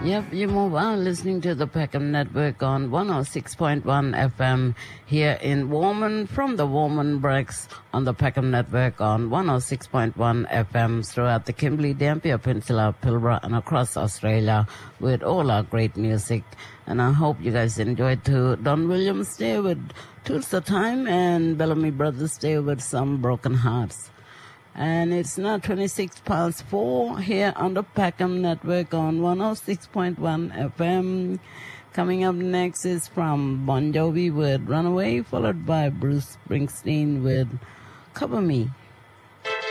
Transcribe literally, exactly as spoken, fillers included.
Yep, you move on listening to the Peckham Network on one oh six point one F M here in Warman, from the Warman Breaks on the Peckham Network on one oh six point one F M throughout the Kimberley, Dampier Peninsula, Pilbara, and across Australia with all our great music. And I hope you guys enjoyed too. Don Williams there with Tools the Time, and Bellamy Brothers there with Some Broken Hearts. And it's now twenty-six past four here on the Peckham Network on one oh six point one F M. Coming up next is from Bon Jovi with Runaway, followed by Bruce Springsteen with Cover Me.